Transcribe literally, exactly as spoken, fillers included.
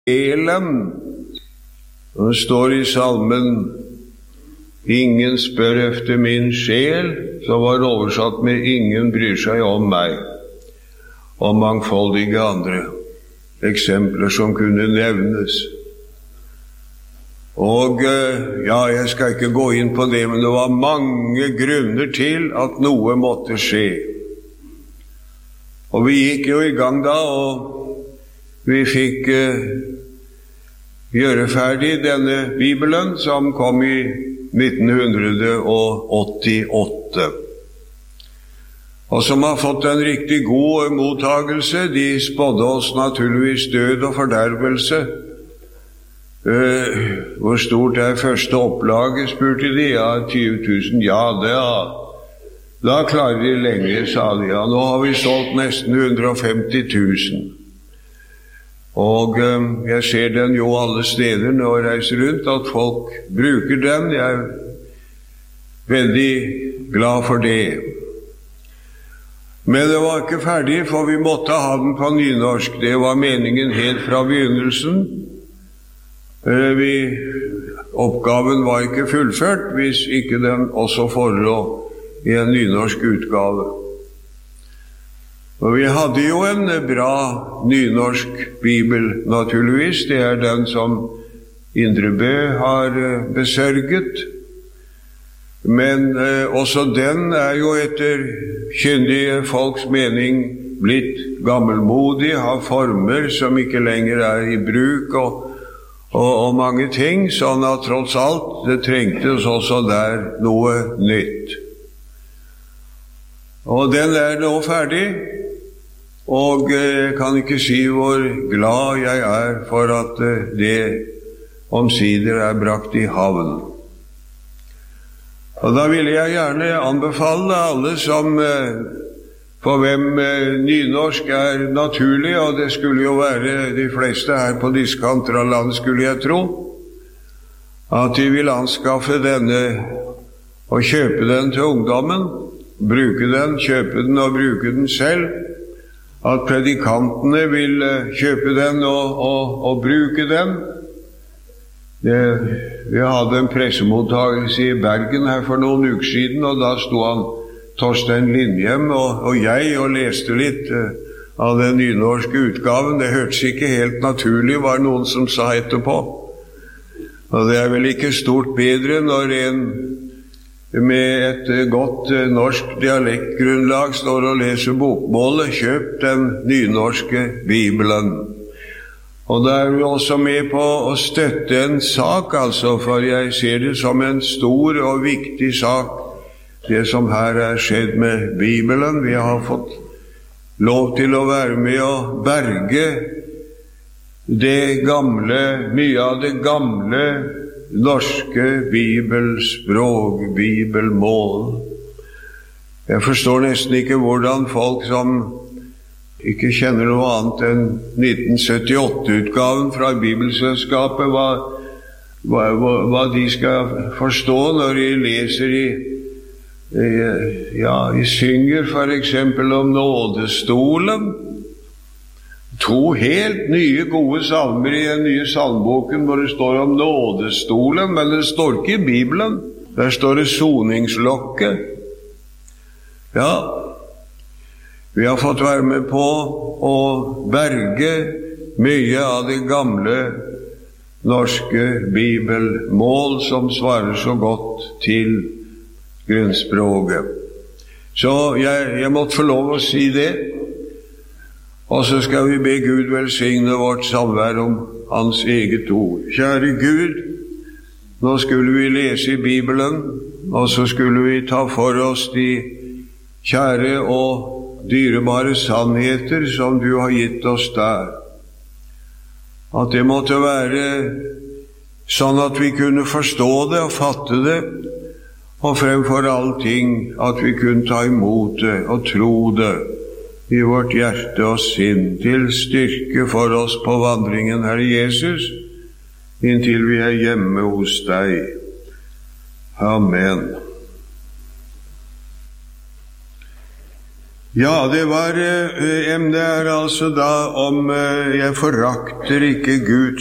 sjelen. Det står i salmen, ingen spør efter min sjel, som var oversatt med ingen bryr seg om meg, og mangfoldige andre eksempler som kunne nevnes. Og ja, jeg skal ikke gå inn på det, men det var mange grunner til at noe måtte skje. Og vi gikk jo i gang da, og vi fikk uh, gjøre ferdig denne Bibelen som kom i nitten åttiåtte. Og som har fått en riktig god mottagelse. De spådde oss naturligvis død og fordervelse. Uh, hvor stort er første opplaget, spurte de. Ja, tyve tusen. Ja, det er. Da klarer de lenge, sa de. Ja, nå har vi solgt nesten hundre og femti tusen. Og uh, jeg ser den jo alle steder når jeg reiser rundt, at folk bruker den. Jeg er veldig glad for det. Men det var ikke ferdig, for vi måtte ha den på nynorsk. Det var meningen helt fra begynnelsen. Uh, vi, oppgaven var ikke fullført hvis ikke den også forelå i en nynorsk utgave. Og vi hadde jo en bra nynorsk bibel, naturligvis. Det er den som Indrebø har besørget. Men eh, også den er jo etter kyndige folks mening blitt gammelmodig, har former som ikke lenger er i bruk, og, og, og mange ting, sånn at tross alt det trengtes også der noe nytt. Og den er nå ferdig, og jeg kan ikke si hvor glad jeg er for at det omsider er brakt i havn. Og da ville jeg gjerne anbefale alle som, for hvem nynorsk er naturlig, og det skulle jo være de fleste her på disse kanter av landet, skulle jeg tro, at de vil anskaffe denne og kjøpe den til ungdommen, bruke den, kjøpe den og bruke den selv, at predikantene vil kjøpe den og, og, og bruke den. Det, vi hadde en pressemottagelse i Bergen her for noen uker siden, og da sto han, Torstein Lindhjem, og, og jeg, og leste litt uh, av den nynorske utgaven. Det hørtes ikke helt naturlig, var noen som sa etterpå. Og det er vel ikke stort bedre når en med et godt norsk dialektgrunnlag står og leser bokmålet, kjøp den nynorske Bibelen. Og da er vi også med på å støtte en sak, altså, for jeg ser det som en stor og viktig sak, det som her er skjedd med Bibelen. Vi har fått lov til å være med å berge det gamle, mye av det gamle norske bibelspråk, bibelmål. Jeg forstår nesten ikke hvordan folk som ikke kjenner noe annet enn nitten syttiåtte-utgaven fra Bibelselskapet, hva, hva, hva de skal forstå når de leser i, ja, de synger for eksempel om nådestolen. To helt nye gode salmer i den nye salmboken hvor det står om nådestolen, men det står ikke i Bibelen. Der står det soningslokket. Ja, vi har fått være med på å berge mye av de gamle norske bibelmål som svarer så godt til grunnspråket. Så jeg, jeg måtte få lov å si det. Og så skal vi be Gud velsigne vårt samvær om Hans eget ord. Kjære Gud, nå skulle vi lese i Bibelen, og så skulle vi ta for oss de kjære og dyrebare sannheter som du har gitt oss der. At det måtte være sånn at vi kunne forstå det og fatte det, og fremfor allting at vi kunne ta imot det og tro det i vårt hjerte og sinn, til styrke for oss på vandringen, Herre Jesus, inntil vi er hjemme hos deg. Amen. Ja, det var eh, emnet er altså da om eh, jeg forakter ikke Guds